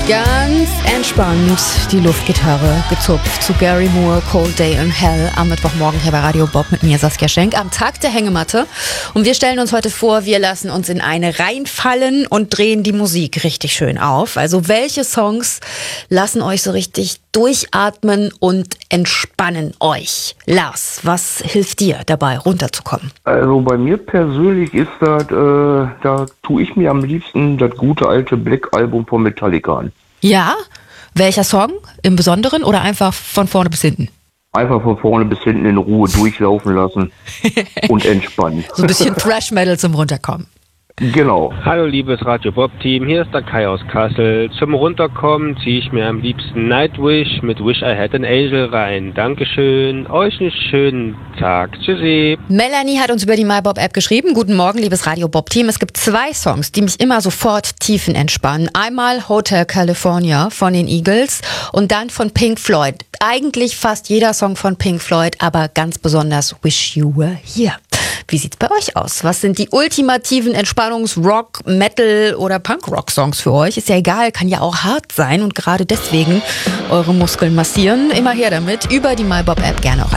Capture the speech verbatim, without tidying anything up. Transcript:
Ganz entspannt die Luftgitarre gezupft zu Gary Moore, Cold Day in Hell am Mittwochmorgen hier bei Radio Bob mit mir, Saskia Schenk, am Tag der Hängematte. Und wir stellen uns heute vor, wir lassen uns in eine reinfallen und drehen die Musik richtig schön auf. Also welche Songs lassen euch so richtig durchatmen und entspannen euch? Lars, was hilft dir dabei, runterzukommen? Also bei mir persönlich ist das, äh, da tue ich mir am liebsten das gute alte Black-Album von Metallica an. Ja? Welcher Song im Besonderen oder einfach von vorne bis hinten? Einfach von vorne bis hinten in Ruhe durchlaufen lassen und entspannen. So ein bisschen Thrash-Metal zum Runterkommen. Genau. Hallo liebes Radio Bob Team, hier ist der Kai aus Kassel. Zum Runterkommen ziehe ich mir am liebsten Nightwish mit Wish I Had an Angel rein. Dankeschön, euch einen schönen Tag. Tschüssi. Melanie hat uns über die MyBob-App geschrieben. Guten Morgen, liebes Radio Bob Team. Es gibt zwei Songs, die mich immer sofort tiefenentspannen. Einmal Hotel California von den Eagles und dann von Pink Floyd. Eigentlich fast jeder Song von Pink Floyd, aber ganz besonders Wish You Were Here. Wie sieht's bei euch aus? Was sind die ultimativen Entspannungs-, Rock-, Metal- oder Punk-Rock-Songs für euch? Ist ja egal, kann ja auch hart sein und gerade deswegen eure Muskeln massieren. Immer her damit, über die MyBob-App gerne auch